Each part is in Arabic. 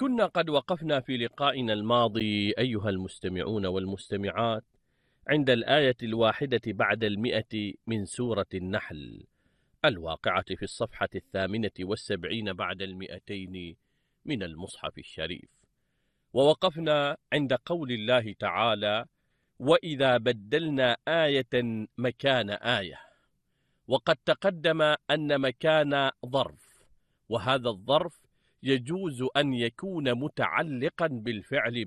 كنا قد وقفنا في لقائنا الماضي أيها المستمعون والمستمعات عند الآية 1 بعد 100 من سورة النحل الواقعة في الصفحة 78 بعد 200 من المصحف الشريف. ووقفنا عند قول الله تعالى: وإذا بدلنا آية مكان آية. وقد تقدم أن مكان ظرف، وهذا الظرف يجوز أن يكون متعلقا بالفعل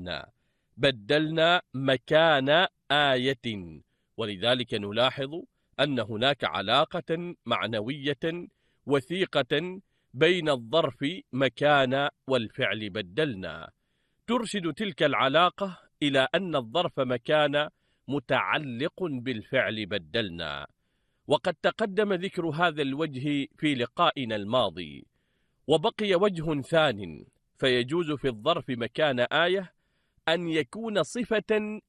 بدلنا مكان آية، ولذلك نلاحظ أن هناك علاقة معنوية وثيقة بين الظرف مكان والفعل بدلنا، ترشد تلك العلاقة إلى أن الظرف مكان متعلق بالفعل بدلنا. وقد تقدم ذكر هذا الوجه في لقائنا الماضي، وبقي وجه ثان، فيجوز في الظرف مكان آية أن يكون صفة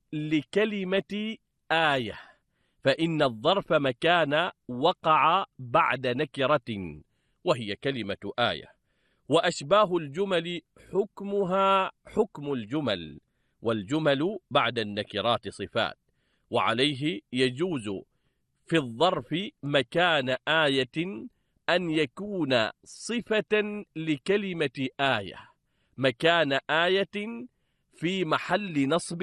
لكلمة آية، فإن الظرف مكان وقع بعد نكرة وهي كلمة آية، وأشباه الجمل حكمها حكم الجمل، والجمل بعد النكرات صفات، وعليه يجوز في الظرف مكان آية أن يكون صفة لكلمة آية، مكان آية في محل نصب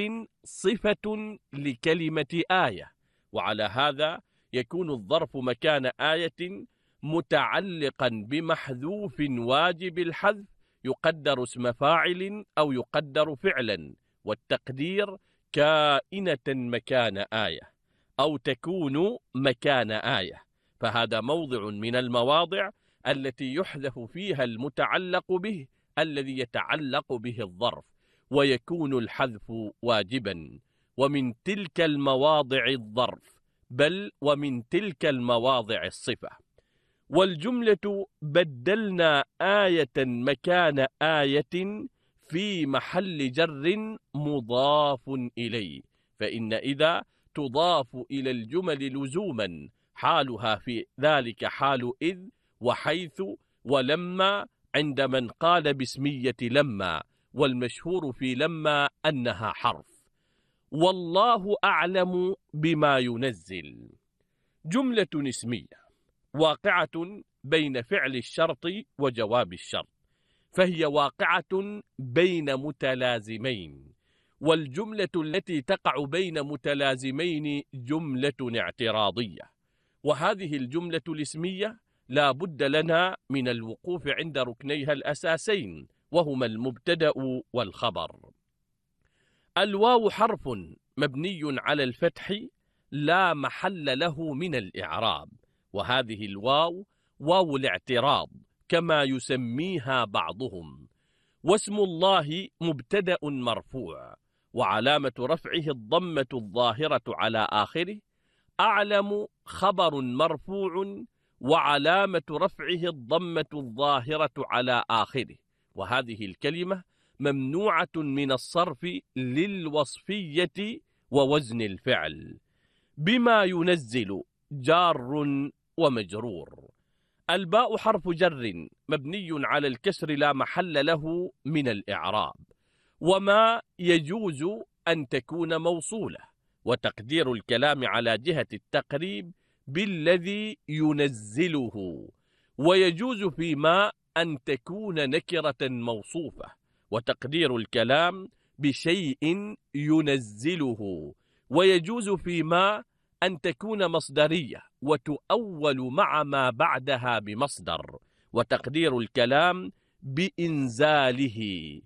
صفة لكلمة آية، وعلى هذا يكون الظرف مكان آية متعلقا بمحذوف واجب الحذف يقدر اسم فاعل أو يقدر فعلا، والتقدير كائنة مكان آية أو تكون مكان آية، فهذا موضع من المواضع التي يحذف فيها المتعلق به الذي يتعلق به الظرف، ويكون الحذف واجبا. ومن تلك المواضع الظرف، بل ومن تلك المواضع الصفة. والجملة بدلنا آية مكان آية في محل جر مضاف إليه، فإن إذا تضاف إلى الجمل لزوما، حالها في ذلك حال إذ وحيث ولما عند من قال باسمية لما، والمشهور في لما أنها حرف. والله أعلم بما ينزل جملة اسمية واقعة بين فعل الشرط وجواب الشرط، فهي واقعة بين متلازمين، والجملة التي تقع بين متلازمين جملة اعتراضية. وهذه الجملة الاسمية لا بد لنا من الوقوف عند ركنيها الأساسين، وهما المبتدأ والخبر. الواو حرف مبني على الفتح لا محل له من الإعراب، وهذه الواو واو الاعتراض كما يسميها بعضهم. واسم الله مبتدأ مرفوع، وعلامة رفعه الضمة الظاهرة على آخره. أعلم خبر مرفوع، وعلامة رفعه الضمة الظاهرة على آخره، وهذه الكلمة ممنوعة من الصرف للوصفية ووزن الفعل. بما ينزل جار ومجرور. الباء حرف جر مبني على الكسر لا محل له من الإعراب. وما يجوز أن تكون موصولة، وتقدير الكلام على جهة التقريب بالذي ينزله. ويجوز فيما أن تكون نكرة موصوفة، وتقدير الكلام بشيء ينزله. ويجوز فيما أن تكون مصدرية وتؤول مع ما بعدها بمصدر، وتقدير الكلام بإنزاله.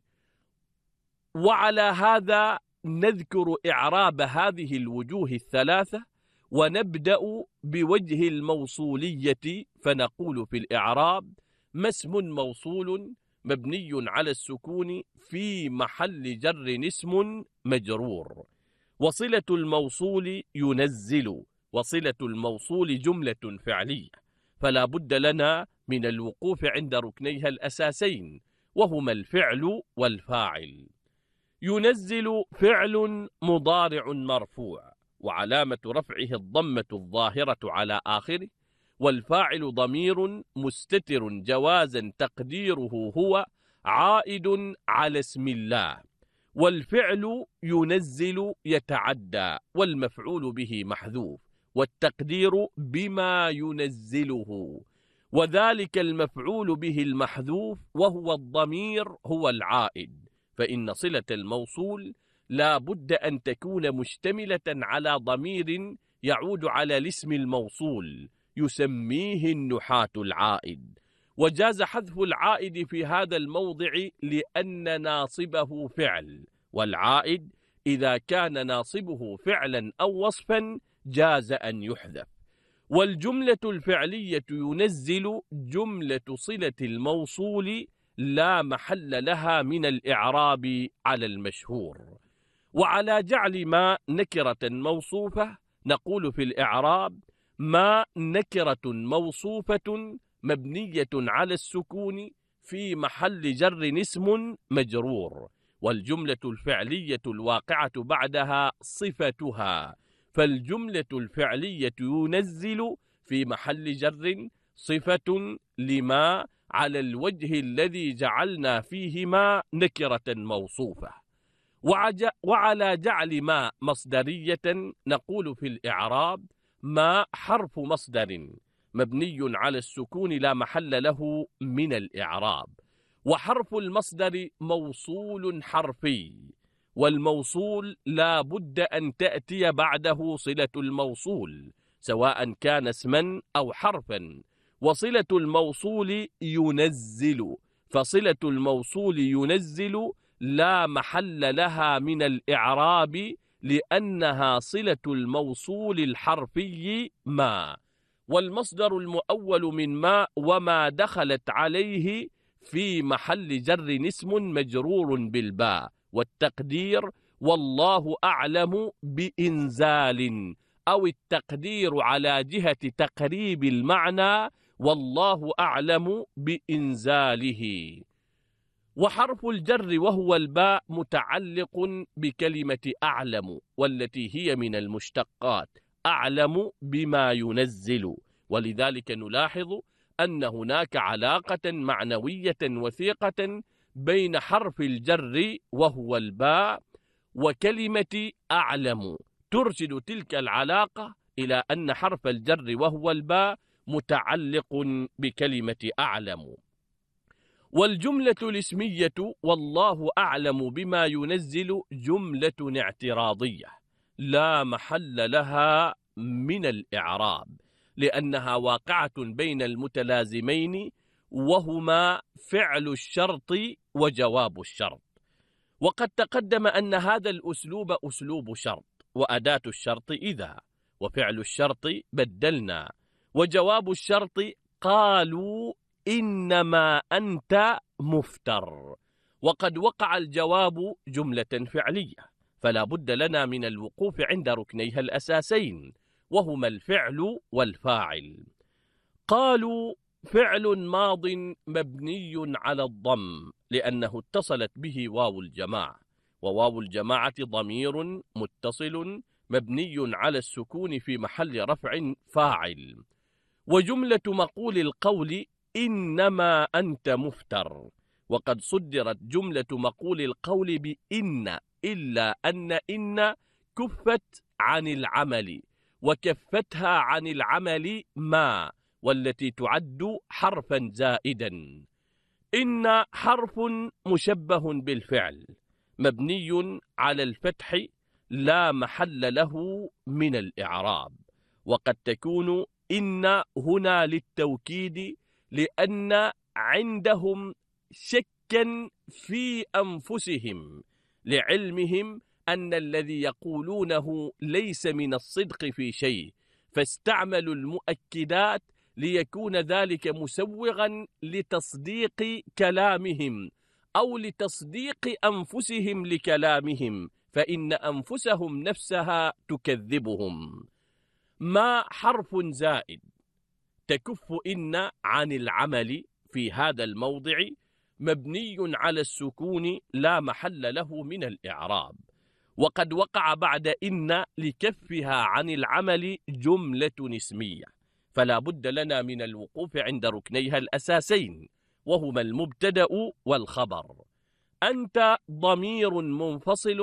وعلى هذا نذكر إعراب هذه الوجوه الثلاثة، ونبدأ بوجه الموصولية، فنقول في الإعراب: ما اسم موصول مبني على السكون في محل جر اسم مجرور. وصلة الموصول ينزل، وصلة الموصول جملة فعلية، فلا بد لنا من الوقوف عند ركنيها الأساسين، وهما الفعل والفاعل. ينزل فعل مضارع مرفوع، وعلامة رفعه الضمة الظاهرة على آخره، والفاعل ضمير مستتر جوازا تقديره هو، عائد على اسم الله، والفعل ينزل يتعدى، والمفعول به محذوف، والتقدير بما ينزله، وذلك المفعول به المحذوف وهو الضمير هو العائد، فإن صلة الموصول لا بد أن تكون مشتملة على ضمير يعود على الاسم الموصول يسميه النحاة العائد. وجاز حذف العائد في هذا الموضع لأن ناصبه فعل، والعائد إذا كان ناصبه فعلا أو وصفا جاز أن يحذف. والجملة الفعلية ينزل جملة صلة الموصول لا محل لها من الإعراب على المشهور. وعلى جعل ما نكرة موصوفة نقول في الإعراب: ما نكرة موصوفة مبنية على السكون في محل جر اسم مجرور، والجملة الفعلية الواقعة بعدها صفتها، فالجملة الفعلية ينزل في محل جر صفة لما على الوجه الذي جعلنا فيه ما نكرة موصوفة. وعلى جعل ما مصدرية نقول في الإعراب: ما حرف مصدر مبني على السكون لا محل له من الإعراب، وحرف المصدر موصول حرفي، والموصول لا بد أن تأتي بعده صلة الموصول سواء كان اسما أو حرفا، وصلة الموصول ينزل، فصلة الموصول ينزل لا محل لها من الإعراب لأنها صلة الموصول الحرفي ما، والمصدر المؤول من ما وما دخلت عليه في محل جر اسم مجرور بالباء، والتقدير والله أعلم بإنزال، أو التقدير على جهة تقريب المعنى والله أعلم بإنزاله. وحرف الجر وهو الباء متعلق بكلمة أعلم، والتي هي من المشتقات، أعلم بما ينزل، ولذلك نلاحظ أن هناك علاقة معنوية وثيقة بين حرف الجر وهو الباء وكلمة أعلم، ترشد تلك العلاقة إلى أن حرف الجر وهو الباء متعلق بكلمة أعلم. والجملة الاسمية والله أعلم بما ينزل جملة اعتراضية لا محل لها من الإعراب، لأنها واقعة بين المتلازمين وهما فعل الشرط وجواب الشرط. وقد تقدم أن هذا الأسلوب أسلوب شرط، وأداة الشرط إذا، وفعل الشرط بدلنا، وجواب الشرط قالوا إنما أنت مفتر. وقد وقع الجواب جملة فعلية، فلا بد لنا من الوقوف عند ركنيها الأساسين وهما الفعل والفاعل. قالوا فعل ماض مبني على الضم لأنه اتصلت به واو الجماعة، وواو الجماعة ضمير متصل مبني على السكون في محل رفع فاعل. وجملة مقول القول إنما أنت مفتر، وقد صدرت جملة مقول القول بإن، إلا أن إن كفت عن العمل، وكفتها عن العمل ما، والتي تعد حرفا زائدا. إن حرف مشبه بالفعل مبني على الفتح لا محل له من الإعراب، وقد تكون إن هنا للتوكيد لأن عندهم شكا في أنفسهم لعلمهم أن الذي يقولونه ليس من الصدق في شيء، فاستعملوا المؤكدات ليكون ذلك مسوغا لتصديق كلامهم أو لتصديق أنفسهم لكلامهم، فإن أنفسهم نفسها تكذبهم. ما حرف زائد تكف إن عن العمل في هذا الموضع مبني على السكون لا محل له من الإعراب، وقد وقع بعد إن لكفها عن العمل جملة اسمية، فلا بد لنا من الوقوف عند ركنيها الأساسين وهما المبتدأ والخبر. أنت ضمير منفصل